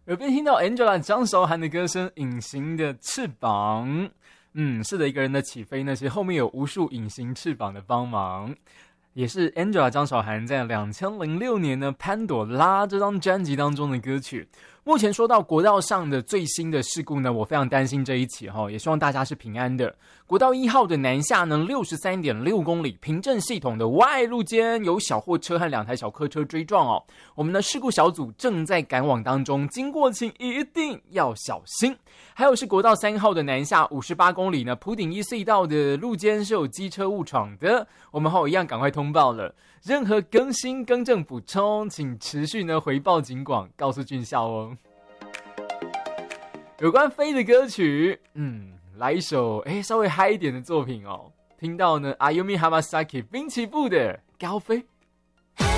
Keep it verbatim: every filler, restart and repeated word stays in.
耳边听到 Angela 张韶涵的歌声《隐形的翅膀》。嗯，是的，一个人的起飞呢，其实后面有无数隐形翅膀的帮忙。也是 Angela 张韶涵在二零零六年呢《潘朵拉》这张专辑当中的歌曲。目前说到国道上的最新的事故呢，我非常担心这一起哈，也希望大家是平安的。国道一号的南下呢， 六十三点六公里，平镇系统的外路间有小货车和两台小客车追撞哦。我们的事故小组正在赶往当中，经过请一定要小心。还有是国道三号的南下五十八公里呢，埔顶一隧道的路间是有机车误闯的，我们后一样赶快通报了。任何更新、更正、补充，请持续呢回报警广，告诉军校哦。有关飞的歌曲，嗯，来一首哎稍微嗨一点的作品哦。听到呢，Ayumi Hamasaki 滨崎步的《高飞》。